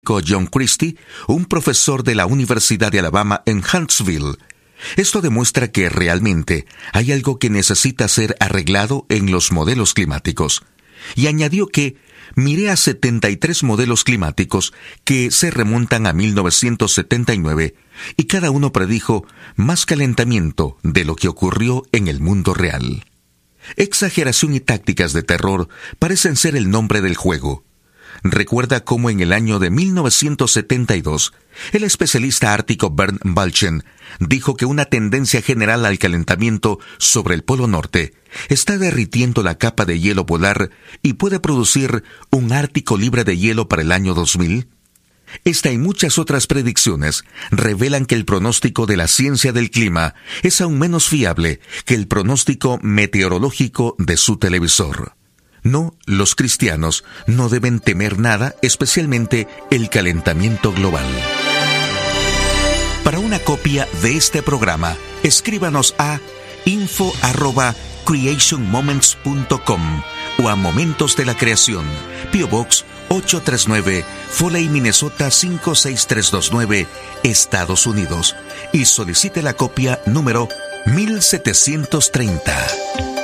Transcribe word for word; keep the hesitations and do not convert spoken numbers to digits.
John Christie, un profesor de la Universidad de Alabama en Huntsville. Esto demuestra que realmente hay algo que necesita ser arreglado en los modelos climáticos. Y añadió que miré a setenta y tres modelos climáticos que se remontan a mil novecientos setenta y nueve y cada uno predijo más calentamiento de lo que ocurrió en el mundo real. Exageración y tácticas de terror parecen ser el nombre del juego. Recuerda cómo en el año de mil novecientos setenta y dos, el especialista ártico Bernd Balchen dijo que una tendencia general al calentamiento sobre el Polo Norte está derritiendo la capa de hielo polar y puede producir un Ártico libre de hielo para el año dos mil. Esta y muchas otras predicciones revelan que el pronóstico de la ciencia del clima es aún menos fiable que el pronóstico meteorológico de su televisor. No, los cristianos no deben temer nada, especialmente el calentamiento global. Para una copia de este programa, escríbanos a info arroba creation moments punto com o a Momentos de la Creación, P O Box ocho tres nueve, Foley, Minnesota cinco seis tres dos nueve, Estados Unidos, y solicite la copia número mil setecientos treinta.